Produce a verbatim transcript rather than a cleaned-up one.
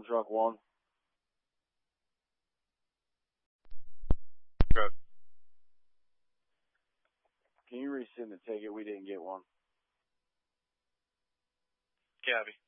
dump truck one. Good. Can you resend the ticket? We didn't get one. Cabby.